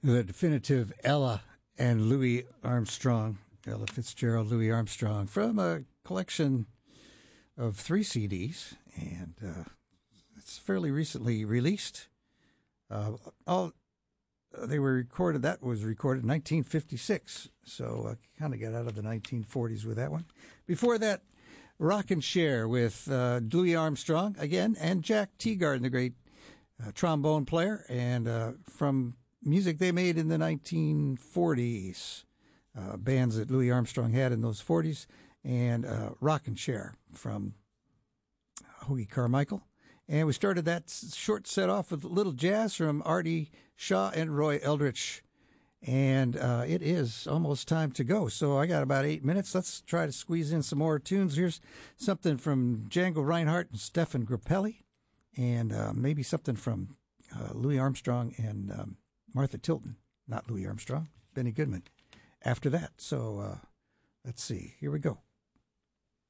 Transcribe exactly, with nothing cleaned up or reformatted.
The definitive Ella and Louis Armstrong, Ella Fitzgerald, Louis Armstrong, from a collection of three C Ds, and uh, it's fairly recently released. Uh, all uh, they were recorded. That was recorded in nineteen fifty-six, so I uh, kind of got out of the nineteen forties with that one. Before that, Rock and Share with uh, Louis Armstrong again, and Jack Teagarden, the great uh, trombone player, and uh, from music they made in the nineteen forties, uh, bands that Louis Armstrong had in those forties, and uh, Rock and Share from Hoagy Carmichael. And we started that short set off with a little jazz from Artie Shaw and Roy Eldridge. And uh, it is almost time to go. So I got about eight minutes. Let's try to squeeze in some more tunes. Here's something from Django Reinhardt and Stefan Grappelli, and uh, maybe something from uh, Louis Armstrong and um, Martha Tilton, not Louis Armstrong, Benny Goodman, after that. So uh, let's see. Here we go.